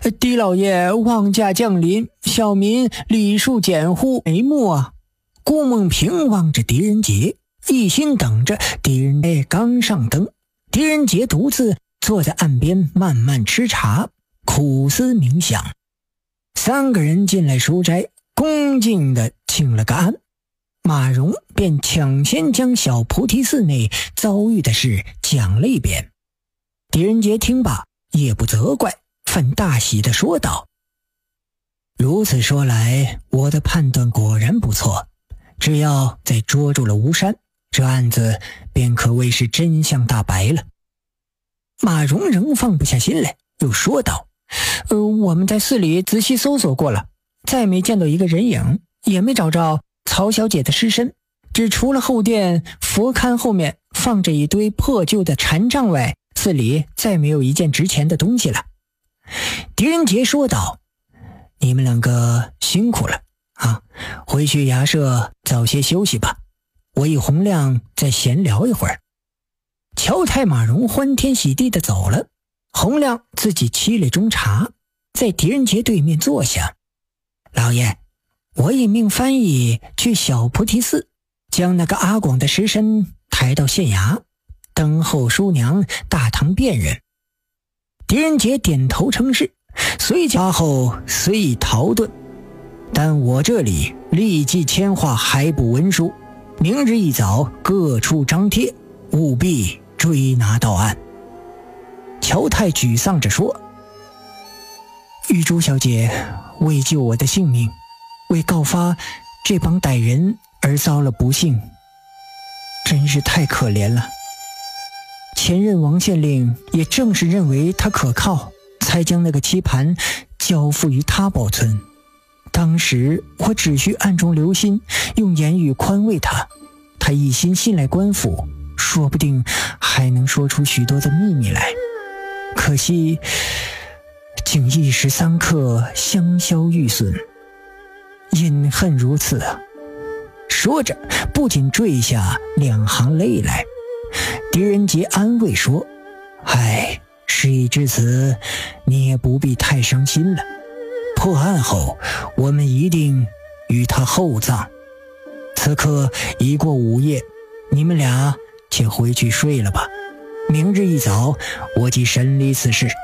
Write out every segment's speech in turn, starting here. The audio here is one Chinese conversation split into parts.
狄老爷望驾降临，小民礼数简乎眉目啊。顾梦平望着狄仁杰，一心等着狄仁杰刚上灯。狄仁杰独自坐在岸边慢慢吃茶，苦思冥想。3个人进来书斋，恭敬地请了个安。马融便抢先将小菩提寺内遭遇的事讲了一遍。狄仁杰听罢也不责怪，反大喜地说道：如此说来，我的判断果然不错，只要再捉住了吴山，这案子便可谓是真相大白了。马融仍放不下心来，又说道：我们在寺里仔细搜索过了，再没见到一个人影，也没找着曹小姐的尸身，只除了后殿佛龛后面放着一堆破旧的禅杖外，寺里再没有一件值钱的东西了。狄仁杰说道：你们2个辛苦了啊，回去衙舍早些休息吧，我与洪亮再闲聊一会儿。乔太马融欢天喜地地走了，洪亮自己沏了盅茶，在狄仁杰对面坐下。老爷，我已命翻译去小菩提寺，将那个阿广的尸身抬到县衙，等候叔娘大堂辨认。狄仁杰点头称是，随即后虽已逃遁，但我这里立即签划海捕文书，明日一早各处张贴，务必追拿到案。乔太沮丧着说：玉珠小姐为救我的性命，为告发这帮歹人而遭了不幸，真是太可怜了。前任王县令也正是认为他可靠，才将那个棋盘交付于他保存。当时我只需暗中留心，用言语宽慰他，他一心信赖官府，说不定还能说出许多的秘密来。可惜竟一时3刻香消玉损，隐恨如此啊。说着不仅坠下2行泪来。狄仁杰安慰说：事已至此，你也不必太伤心了，破案后我们一定与他厚葬。此刻已过午夜，你们俩且回去睡了吧，明日一早我即审理此事。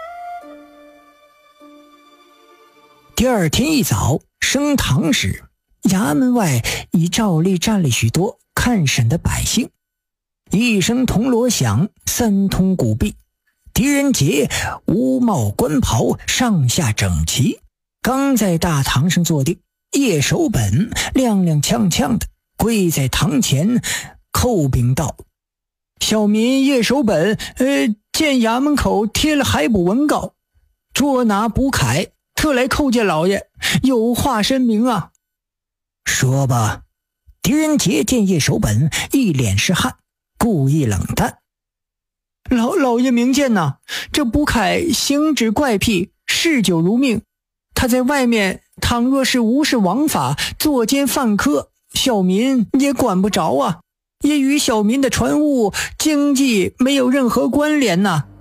第二天一早升堂时，衙门外已照例站了许多看审的百姓。一声铜锣响，3通鼓壁，狄仁杰乌帽官袍，上下整齐，刚在大堂上坐定，叶守本踉踉跄跄的跪在堂前叩禀道：小民叶守本见衙门口贴了海捕文告，捉拿捕凯，特来叩见老爷，有话申明啊。说吧。狄仁杰见叶守本一脸是汗，故意冷淡：老爷明鉴呐，这捕凯行止怪癖，嗜酒如命，他在外面倘若是无视王法，作奸犯科，小民也管不着啊，也与小民的船务经济没有任何关联呐。